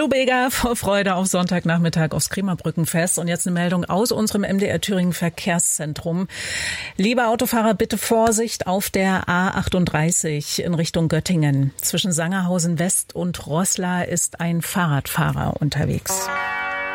Lübecker vor Freude auf Sonntagnachmittag aufs Krämerbrückenfest. Und jetzt eine Meldung aus unserem MDR Thüringen Verkehrszentrum. Liebe Autofahrer, bitte Vorsicht auf der A38 in Richtung Göttingen. Zwischen Sangerhausen West und Roßla ist ein Fahrradfahrer unterwegs.